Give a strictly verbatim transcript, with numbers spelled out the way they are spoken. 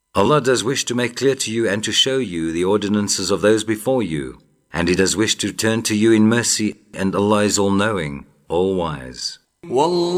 Allah does wish to make clear to you and to show you the ordinances of those before you, and He does wish to turn to you in mercy, and Allah is all-knowing, all-wise.